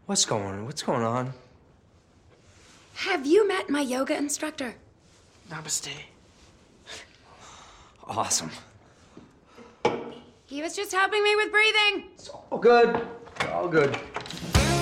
What's going on? Have you met my yoga instructor? Namaste. Awesome. He was just helping me with breathing. It's all good. All good.